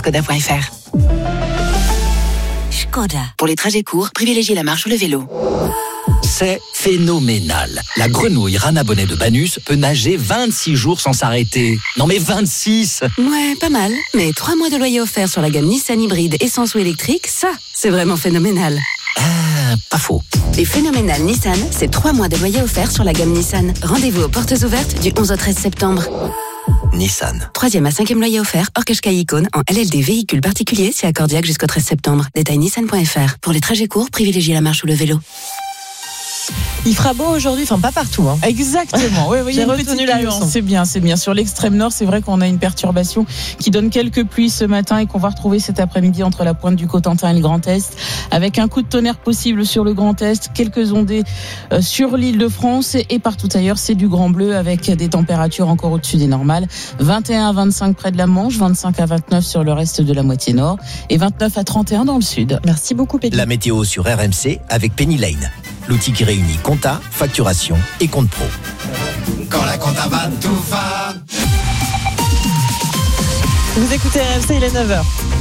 skoda.fr. Skoda. Pour les trajets courts, privilégiez la marche ou le vélo. C'est phénoménal. La grenouille Rana Bonnet de Banus peut nager 26 jours sans s'arrêter. Non mais 26! Ouais, pas mal. Mais 3 mois de loyer offert sur la gamme Nissan hybride essence ou électrique, ça, c'est vraiment phénoménal. Pas faux. Les phénoménales Nissan, c'est 3 mois de loyer offert sur la gamme Nissan. Rendez-vous aux portes ouvertes du 11 au 13 septembre. Nissan. 3e à 5e loyer offert, hors Qashqai Icône, en LLD véhicule particulier, c'est accordiaque jusqu'au 13 septembre. Détail nissan.fr. Pour les trajets courts, privilégiez la marche ou le vélo. Il fera beau aujourd'hui, enfin pas partout. Hein. Exactement, oui, J'ai retenu la nuance. C'est bien. Sur l'extrême nord, c'est vrai qu'on a une perturbation qui donne quelques pluies ce matin et qu'on va retrouver cet après-midi entre la pointe du Cotentin et le Grand Est, avec un coup de tonnerre possible sur le Grand Est, quelques ondées sur l'île de France et partout ailleurs, c'est du grand bleu avec des températures encore au-dessus des normales. 21 à 25 près de la Manche, 25 à 29 sur le reste de la moitié nord et 29 à 31 dans le sud. Merci beaucoup, Penny. La météo sur RMC avec Penny Lane. L'outil qui réunit compta, facturation et compte pro. Quand la compta va, tout va. Vous écoutez RMC, il est 9h.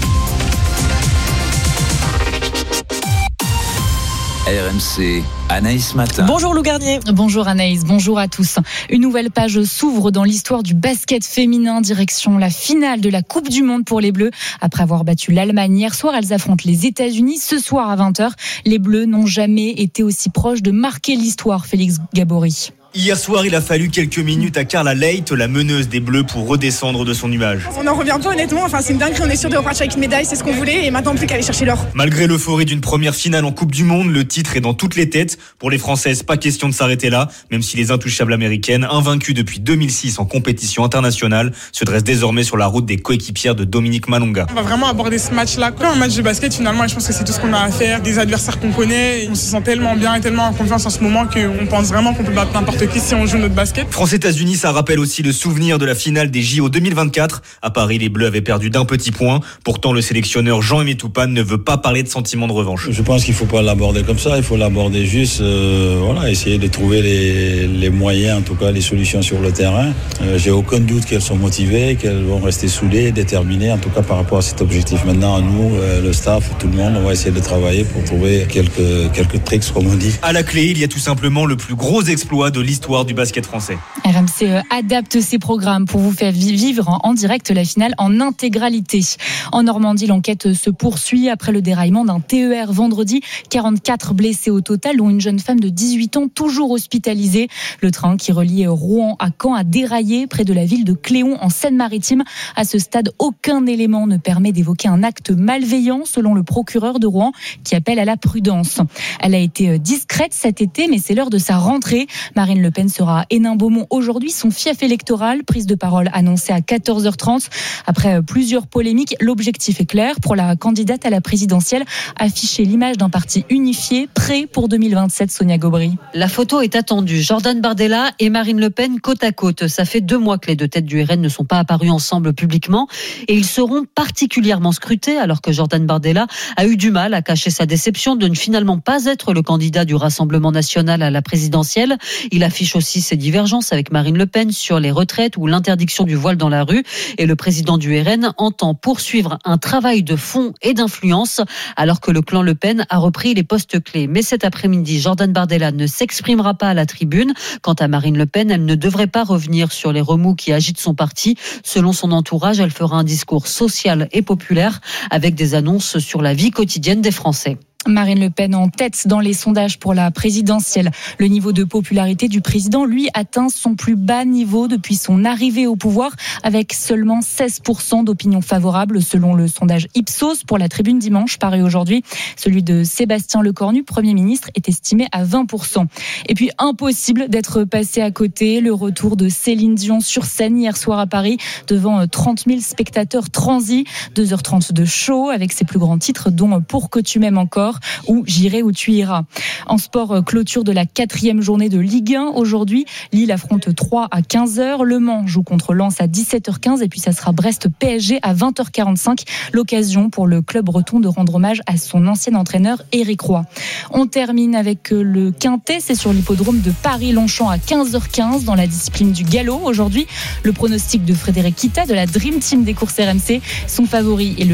RMC, Anaïs Matin. Bonjour Lou Garnier. Bonjour Anaïs, bonjour à tous. Une nouvelle page s'ouvre dans l'histoire du basket féminin, direction la finale de la Coupe du Monde pour les Bleus. Après avoir battu l'Allemagne hier soir, elles affrontent les États-Unis ce soir à 20h. Les Bleus n'ont jamais été aussi proches de marquer l'histoire, Félix Gabory. Hier soir, il a fallu quelques minutes à Carla Leight, la meneuse des Bleus, pour redescendre de son nuage. On n'en revient pas honnêtement, c'est une dinguerie, on est sûr de repartir avec une médaille, c'est ce qu'on voulait et maintenant plus qu'à aller chercher l'or. Malgré l'euphorie d'une première finale en Coupe du Monde, le titre est dans toutes les têtes. Pour les Françaises, pas question de s'arrêter là, même si les intouchables américaines, invaincues depuis 2006 en compétition internationale, se dressent désormais sur la route des coéquipières de Dominique Malonga. On va vraiment aborder ce match-là comme un match de basket finalement et je pense que c'est tout ce qu'on a à faire, des adversaires qu'on connaît, et on se sent tellement bien et tellement en confiance en ce moment qu'on pense vraiment qu'on peut battre n'importe qui si on joue notre basket. France-États-Unis, ça rappelle aussi le souvenir de la finale des JO 2024. À Paris, les Bleus avaient perdu d'1 petit point. Pourtant, le sélectionneur Jean-Aimé Toupane ne veut pas parler de sentiment de revanche. Je pense qu'il ne faut pas l'aborder comme ça. Il faut l'aborder juste, essayer de trouver les moyens, en tout cas les solutions sur le terrain. J'ai aucun doute qu'elles sont motivées, qu'elles vont rester soudées, déterminées, en tout cas par rapport à cet objectif. Maintenant, nous, le staff, tout le monde, on va essayer de travailler pour trouver quelques tricks, comme on dit. À la clé, il y a tout simplement le plus gros exploit de l'histoire du basket français. RMC adapte ses programmes pour vous faire vivre en direct la finale en intégralité. En Normandie, l'enquête se poursuit après le déraillement d'un TER vendredi. 44 blessés au total, dont une jeune femme de 18 ans toujours hospitalisée. Le train qui relie Rouen à Caen a déraillé près de la ville de Cléon en Seine-Maritime. À ce stade, aucun élément ne permet d'évoquer un acte malveillant selon le procureur de Rouen qui appelle à la prudence. Elle a été discrète cet été, mais c'est l'heure de sa rentrée. Marine Le Pen sera à Hénin-Beaumont aujourd'hui, son fief électoral, prise de parole annoncée à 14h30. Après plusieurs polémiques, l'objectif est clair pour la candidate à la présidentielle, afficher l'image d'un parti unifié, prêt pour 2027, Sonia Gaubry. La photo est attendue. Jordan Bardella et Marine Le Pen côte à côte. Ça fait 2 mois que les deux têtes du RN ne sont pas apparus ensemble publiquement et ils seront particulièrement scrutés alors que Jordan Bardella a eu du mal à cacher sa déception de ne finalement pas être le candidat du Rassemblement national à la présidentielle. Il affiche aussi ses divergences avec Marine Le Pen sur les retraites ou l'interdiction du voile dans la rue. Et le président du RN entend poursuivre un travail de fond et d'influence alors que le clan Le Pen a repris les postes clés. Mais cet après-midi, Jordan Bardella ne s'exprimera pas à la tribune. Quant à Marine Le Pen, elle ne devrait pas revenir sur les remous qui agitent son parti. Selon son entourage, elle fera un discours social et populaire avec des annonces sur la vie quotidienne des Français. Marine Le Pen en tête dans les sondages pour la présidentielle. Le niveau de popularité du président, lui, atteint son plus bas niveau depuis son arrivée au pouvoir, avec seulement 16% d'opinion favorable selon le sondage Ipsos pour la Tribune dimanche, paru aujourd'hui. Celui de Sébastien Lecornu, Premier ministre, est estimé à 20%. Et puis, impossible d'être passé à côté. Le retour de Céline Dion sur scène hier soir à Paris, devant 30 000 spectateurs transis. 2h30 de show avec ses plus grands titres, dont Pour que tu m'aimes encore ou J'irai où tu iras. En sport, clôture de la 4e journée de Ligue 1. Aujourd'hui, Lille affronte 3 à 15h. Le Mans joue contre Lens à 17h15 et puis ça sera Brest-PSG à 20h45. L'occasion pour le club breton de rendre hommage à son ancien entraîneur Éric Roy. On termine avec le Quintet. C'est sur l'hippodrome de Paris-Longchamp à 15h15 dans la discipline du galop. Aujourd'hui, le pronostic de Frédéric Kita de la Dream Team des courses RMC. Son favori est le